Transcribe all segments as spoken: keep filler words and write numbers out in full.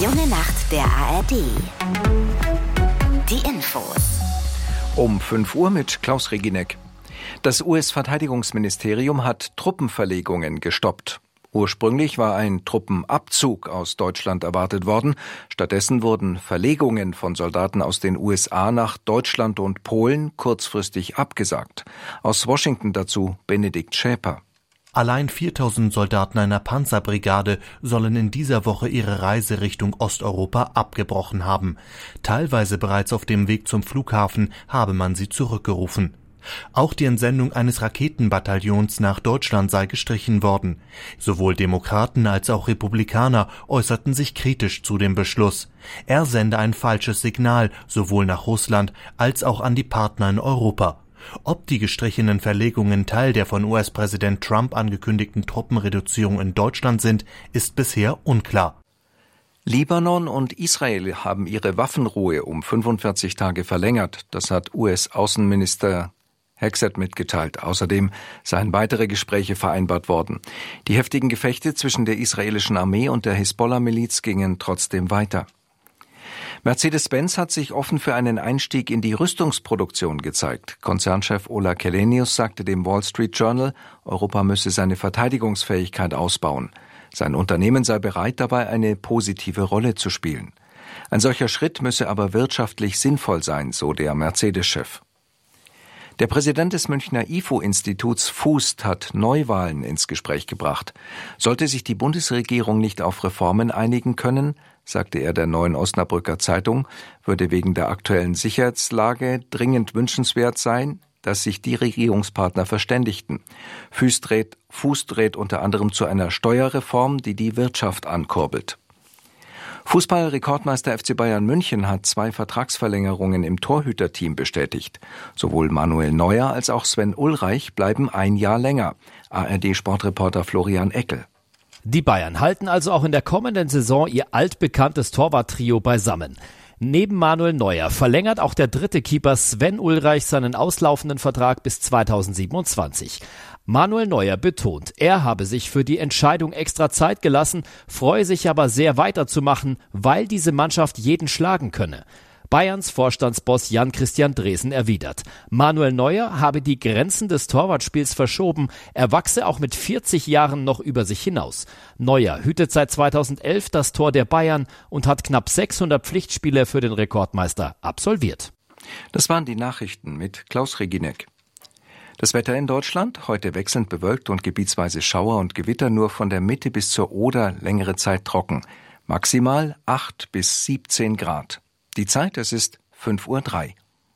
junge Nacht der A R D. Die Infos. Um fünf Uhr mit Klaus Reginek. Das U S-Verteidigungsministerium hat Truppenverlegungen gestoppt. Ursprünglich war ein Truppenabzug aus Deutschland erwartet worden. Stattdessen wurden Verlegungen von Soldaten aus den U S A nach Deutschland und Polen kurzfristig abgesagt. Aus Washington dazu Benedikt Schäper. Allein viertausend Soldaten einer Panzerbrigade sollen in dieser Woche ihre Reise Richtung Osteuropa abgebrochen haben. Teilweise bereits auf dem Weg zum Flughafen habe man sie zurückgerufen. Auch die Entsendung eines Raketenbataillons nach Deutschland sei gestrichen worden. Sowohl Demokraten als auch Republikaner äußerten sich kritisch zu dem Beschluss. Er sende ein falsches Signal sowohl nach Russland als auch an die Partner in Europa. Ob die gestrichenen Verlegungen Teil der von U S-Präsident Trump angekündigten Truppenreduzierung in Deutschland sind, ist bisher unklar. Libanon und Israel haben ihre Waffenruhe um fünfundvierzig Tage verlängert. Das hat U S-Außenminister Hexet mitgeteilt. Außerdem seien weitere Gespräche vereinbart worden. Die heftigen Gefechte zwischen der israelischen Armee und der Hisbollah-Miliz gingen trotzdem weiter. Mercedes-Benz hat sich offen für einen Einstieg in die Rüstungsproduktion gezeigt. Konzernchef Ola Källenius sagte dem Wall Street Journal, Europa müsse seine Verteidigungsfähigkeit ausbauen. Sein Unternehmen sei bereit, dabei eine positive Rolle zu spielen. Ein solcher Schritt müsse aber wirtschaftlich sinnvoll sein, so der Mercedes-Chef. Der Präsident des Münchner I F O-Instituts Fußt hat Neuwahlen ins Gespräch gebracht. Sollte sich die Bundesregierung nicht auf Reformen einigen können, sagte er der Neuen Osnabrücker Zeitung, würde wegen der aktuellen Sicherheitslage dringend wünschenswert sein, dass sich die Regierungspartner verständigten. Fußt rät, Fußt rät unter anderem zu einer Steuerreform, die die Wirtschaft ankurbelt. Fußball-Rekordmeister F C Bayern München hat zwei Vertragsverlängerungen im Torhüterteam bestätigt. Sowohl Manuel Neuer als auch Sven Ulreich bleiben ein Jahr länger. A R D-Sportreporter Florian Eckel. Die Bayern halten also auch in der kommenden Saison ihr altbekanntes Torwarttrio beisammen. Neben Manuel Neuer verlängert auch der dritte Keeper Sven Ulreich seinen auslaufenden Vertrag bis zweitausendsiebenundzwanzig. Manuel Neuer betont, er habe sich für die Entscheidung extra Zeit gelassen, freue sich aber sehr weiterzumachen, weil diese Mannschaft jeden schlagen könne. Bayerns Vorstandsboss Jan-Christian Dresen erwidert, Manuel Neuer habe die Grenzen des Torwartspiels verschoben, er wachse auch mit vierzig Jahren noch über sich hinaus. Neuer hütet seit zweitausendelf das Tor der Bayern und hat knapp sechshundert Pflichtspiele für den Rekordmeister absolviert. Das waren die Nachrichten mit Klaus Reginek. Das Wetter in Deutschland, heute wechselnd bewölkt und gebietsweise Schauer und Gewitter, nur von der Mitte bis zur Oder längere Zeit trocken. Maximal acht bis siebzehn Grad. Die Zeit, es ist fünf Uhr drei.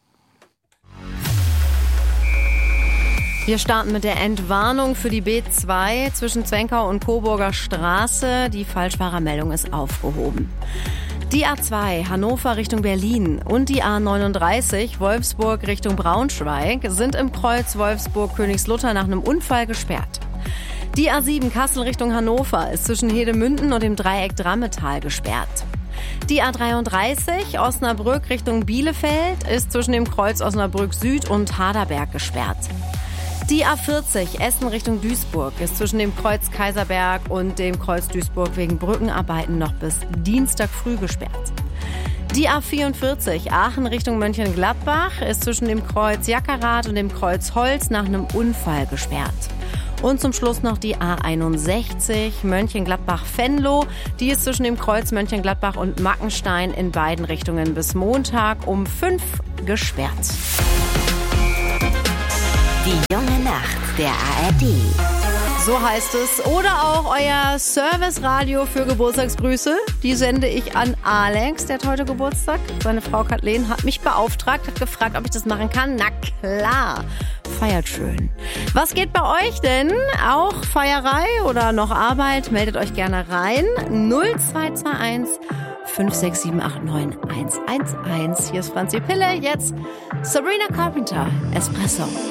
Wir starten mit der Entwarnung für die B zwei zwischen Zwenkau und Coburger Straße. Die Falschfahrermeldung ist aufgehoben. Die A zwei Hannover Richtung Berlin und die A neununddreißig Wolfsburg Richtung Braunschweig sind im Kreuz Wolfsburg-Königslutter nach einem Unfall gesperrt. Die A sieben Kassel Richtung Hannover ist zwischen Hedemünden und dem Dreieck Drammetal gesperrt. Die A dreiunddreißig Osnabrück Richtung Bielefeld ist zwischen dem Kreuz Osnabrück Süd und Harderberg gesperrt. Die A vierzig Essen Richtung Duisburg ist zwischen dem Kreuz Kaiserberg und dem Kreuz Duisburg wegen Brückenarbeiten noch bis Dienstag früh gesperrt. Die A vierundvierzig Aachen Richtung Mönchengladbach ist zwischen dem Kreuz Jackerath und dem Kreuz Holz nach einem Unfall gesperrt. Und zum Schluss noch die A einundsechzig Mönchengladbach-Venlo. Die ist zwischen dem Kreuz Mönchengladbach und Mackenstein in beiden Richtungen bis Montag um fünf gesperrt. Die junge Nacht der A R D. So heißt es. Oder auch euer Service-Radio für Geburtstagsgrüße. Die sende ich an Alex, der hat heute Geburtstag. Seine Frau Kathleen hat mich beauftragt, hat gefragt, ob ich das machen kann. Na klar, feiert schön. Was geht bei euch denn? Auch Feierei oder noch Arbeit? Meldet euch gerne rein. null zwei zwei eins fünf sechs sieben acht neun eins eins eins. Hier ist Franzi Pille. Jetzt Sabrina Carpenter, Espresso.